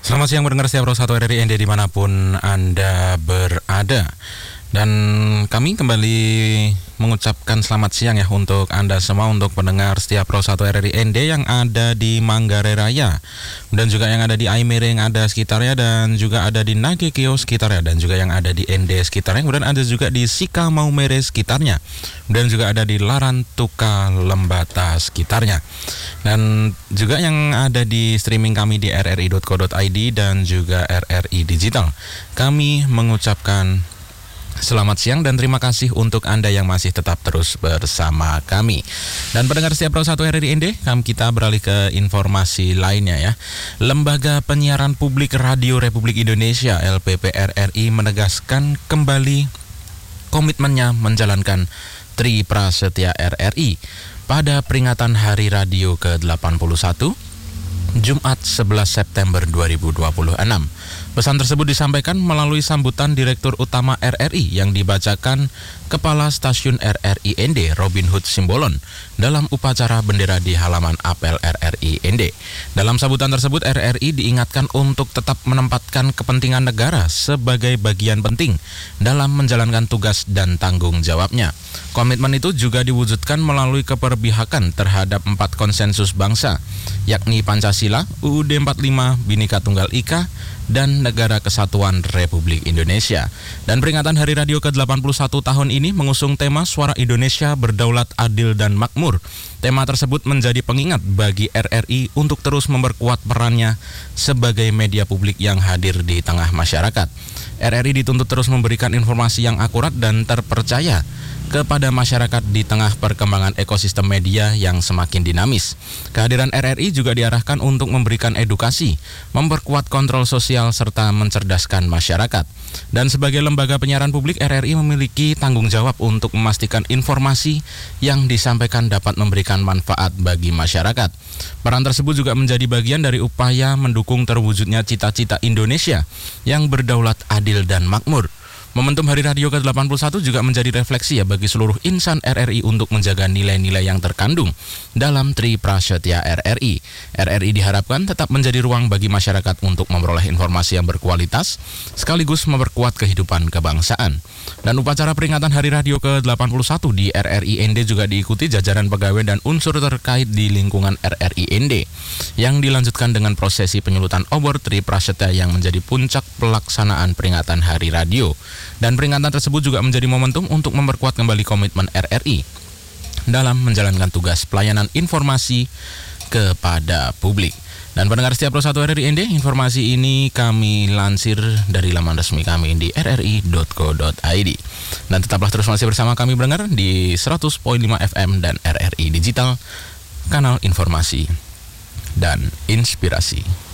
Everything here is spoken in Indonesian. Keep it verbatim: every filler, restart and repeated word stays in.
Selamat siang pendengar setiap Pro satu R R I N D dimanapun Anda berada. Dan kami kembali mengucapkan selamat siang ya untuk Anda semua, untuk pendengar setiap Pro satu R R I N D yang ada di Manggarai Raya, dan juga yang ada di Aimere yang ada sekitarnya, dan juga ada di Nagekeo sekitarnya, dan juga yang ada di N D sekitarnya, kemudian ada juga di Sika Maumere sekitarnya, dan juga ada di Larantuka Lembata sekitarnya, dan juga yang ada di streaming kami di r r i dot co dot i d dan juga R R I Digital. Kami mengucapkan selamat siang dan terima kasih untuk Anda yang masih tetap terus bersama kami. Dan pendengar setiap Pro satu R R I N D, kami kita beralih ke informasi lainnya ya. Lembaga Penyiaran Publik Radio Republik Indonesia L P P R R I menegaskan kembali komitmennya menjalankan Tri Prasetya R R I pada peringatan Hari Radio ke delapan puluh satu Jumat sebelas September dua ribu dua puluh enam. Pesan tersebut disampaikan melalui sambutan Direktur Utama R R I yang dibacakan Kepala Stasiun R R I N D Robin Hood Simbolon dalam upacara bendera di halaman apel R R I N D. Dalam sambutan tersebut, R R I diingatkan untuk tetap menempatkan kepentingan negara sebagai bagian penting dalam menjalankan tugas dan tanggung jawabnya. Komitmen itu juga diwujudkan melalui keberpihakan terhadap empat konsensus bangsa, yakni Pancasila, U U D empat puluh lima, Bhinneka Tunggal Ika, dan Negara Kesatuan Republik Indonesia. Dan peringatan Hari Radio ke delapan puluh satu tahun ini mengusung tema Suara Indonesia Berdaulat, Adil, dan Makmur. Tema tersebut menjadi pengingat bagi R R I untuk terus memperkuat perannya sebagai media publik yang hadir di tengah masyarakat. R R I dituntut terus memberikan informasi yang akurat dan terpercaya kepada masyarakat di tengah perkembangan ekosistem media yang semakin dinamis. Kehadiran R R I juga diarahkan untuk memberikan edukasi, memperkuat kontrol sosial, serta mencerdaskan masyarakat. Dan sebagai lembaga penyiaran publik, R R I memiliki tanggung jawab untuk memastikan informasi yang disampaikan dapat memberikan manfaat bagi masyarakat. Peran tersebut juga menjadi bagian dari upaya mendukung terwujudnya cita-cita Indonesia yang berdaulat, adil, dan makmur. Momentum Hari Radio ke delapan puluh satu juga menjadi refleksi ya bagi seluruh insan R R I untuk menjaga nilai-nilai yang terkandung dalam Tri Prasetya R R I. R R I diharapkan tetap menjadi ruang bagi masyarakat untuk memperoleh informasi yang berkualitas, sekaligus memperkuat kehidupan kebangsaan. Dan upacara peringatan Hari Radio ke delapan puluh satu di R R I N D juga diikuti jajaran pegawai dan unsur terkait di lingkungan R R I N D, yang dilanjutkan dengan prosesi penyulutan obor Tri Prasetya yang menjadi puncak pelaksanaan peringatan Hari Radio. Dan peringatan tersebut juga menjadi momentum untuk memperkuat kembali komitmen R R I dalam menjalankan tugas pelayanan informasi kepada publik. Dan pendengar setiap Pro satu R R I N D, informasi ini kami lansir dari laman resmi kami di r r i dot co dot i d. Dan tetaplah terus masih bersama kami pendengar di seratus koma lima F M dan R R I Digital, kanal informasi dan inspirasi.